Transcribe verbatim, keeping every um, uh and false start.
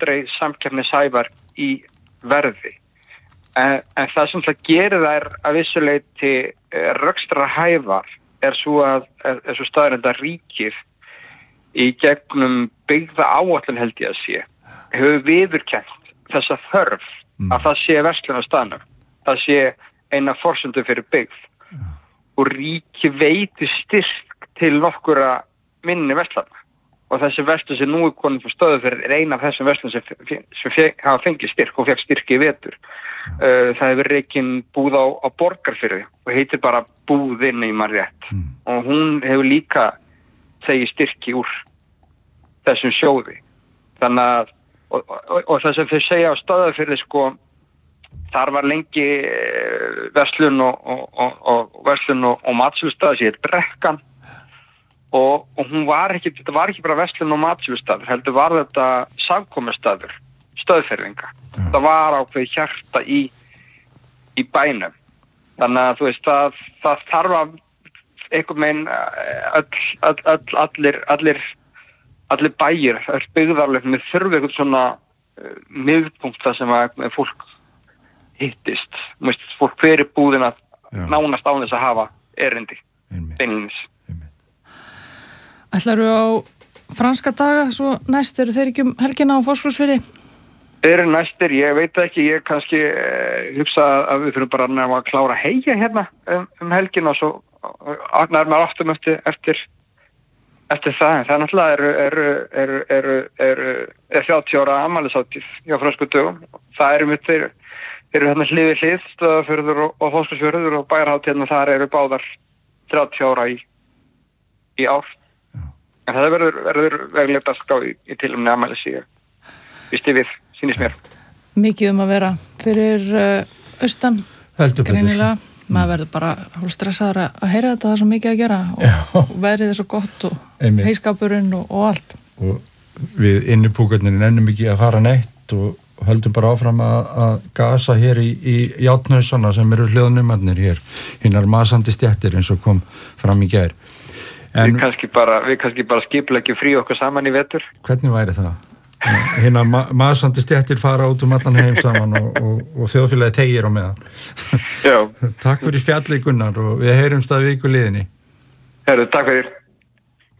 aldrei samkeppnishæfar í verði. En, en það sem það gerir þær að vissuleyti rökstrarhæfar er svo að er, er svo staðreynd að ríkið í gegnum byggða áætlun held ég að sé hefur viðurkennt þessa þörf mm. að það sé verslun á staðnum. Það sé eina forsendu fyrir byggð mm. og ríki veiti styrk til nokkura minni verslana. Og þessi verslun sem nú er komin fyrir stöðu fyrir er eina af þessum verslun sem, sem fe, hafa fengið styrk og fekk styrk í vetur. Uh, það hefur reikin búð á, á Borgarfirði og heitir bara búðinn í mann rétt. Mm. Og hún hefur líka þegi styrki úr þessum sjóði. Þannig að, og, og, og það sem þau segja á Stöðvarfirði sko, þar var lengi verslun og, og, og, og verslun og, og matsölustað sem heit Brekkan. Og, og hún var ekki, þetta var ekki bara verslun og matsölustaður, heldur var þetta samkomustaður, stöðferðinga. Ja. Það var ákveðið hjarta í, í bænum. Þannig að þú veist, það, það þarf að einhvern veginn öll, öll, öll, allir, allir, allir bæir, öll byggðarlöfni þurfi eitthvað svona uh, miðpunkt þar sem að fólk hittist. Veist, fólk fyrir búðin að ja. nánast á þess að hafa erindi. Beinlinis. Ætlarðu á franska daga, svo næst eru þeir ekki um helgina á Fáskrúðsfirði? Þeir eru næstir, ég veit ekki, ég kannski eh, hugsa að við fyrir bara að klára heia hérna um, um helgina og svo agnar maður aftum eftir, eftir, eftir það. En það er náttúrulega eru, eru, eru, eru, eru, eru þrjátíu ára afmælishátíð hjá frönsku dögum. Það eru mitt þeir, þeir eru hérna hlið við hlið, Stöðvarfjörður og, og Fáskrúðsfjörður og bæjarhátíðna þar eru báðar þrjátíu ára í, í ár. En það verður, verður veglega dagskrá í, í tilumni afmælis í stifið, sýnist mér. Mikið um að vera fyrir uh, austan, greinilega. Maður verður bara stressaður að heyra þetta, það er svo mikið að gera og, og verið er svo gott og heiskapurinn og, og allt. Og við innipúkarnir nennum ekki að fara neitt og höldum bara áfram að, að gasa hér í, í játnausana sem eru hljóðnumarnir hér, hinnar masandi stjættir eins og kom fram í gær. En, við kannski bara, við kannski bara skipuleggjum frí okkur saman í vetur. Hvernig væri það? Hérna ma masandi stjættir fara út um allan heim saman og, og, og þjóðfélagi tegir á meðan. Já. Takk fyrir spjallið Gunnar og við heyrumst að viku liðinni. Herru, takk fyrir.